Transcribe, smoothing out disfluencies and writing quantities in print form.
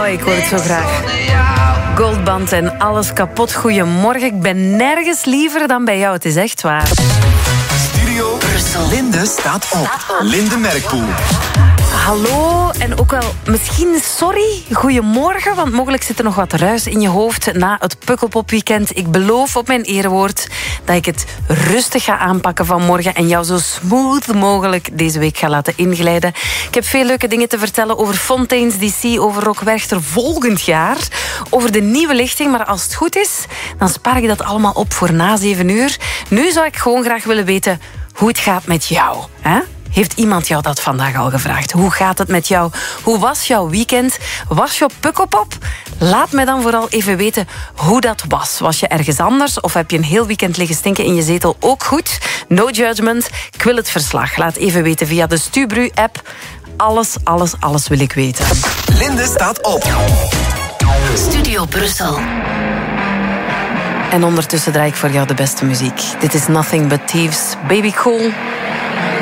ik hoor het zo graag. Goldband en alles kapot. Goedemorgen, ik ben nergens liever dan bij jou. Het is echt waar. Studio Brussel. Linde staat op. Linde Merkpoel. Hallo en ook wel misschien sorry, goedemorgen, want mogelijk zit er nog wat ruis in je hoofd na het Pukkelpop-weekend. Ik beloof op mijn erewoord dat ik het rustig ga aanpakken vanmorgen en jou zo smooth mogelijk deze week ga laten inglijden. Ik heb veel leuke dingen te vertellen over Fontaines DC, over Rock Werchter volgend jaar, over de nieuwe lichting, maar als het goed is, dan spaar ik dat allemaal op voor na 7 uur. Nu zou ik gewoon graag willen weten hoe het gaat met jou, hè? Heeft iemand jou dat vandaag al gevraagd? Hoe gaat het met jou? Hoe was jouw weekend? Was je op Pukkelpop? Laat mij dan vooral even weten hoe dat was. Was je ergens anders of heb je een heel weekend liggen stinken in je zetel? Ook goed. No judgment. Ik wil het verslag. Laat even weten via de Stubru-app. Alles wil ik weten. Linde staat op. Studio Brussel. En ondertussen draai ik voor jou de beste muziek. Dit is Nothing But Thieves, Baby Cool.